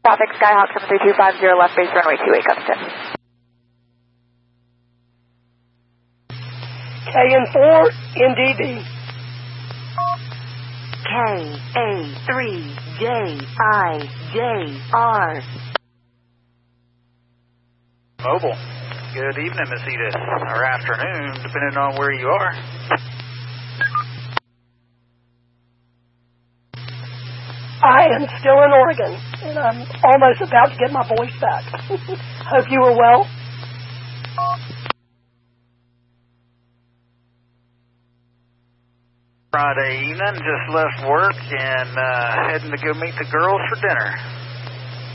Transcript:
Traffic Skyhawk 73250 left base runway 28 Covington. KN4 NDD. KA3JIJR. Mobile. Good evening, Miss Edith, or afternoon, depending on where you are. I am still in Oregon, and I'm almost about to get my voice back. Hope you were well. Friday evening, just left work and heading to go meet the girls for dinner.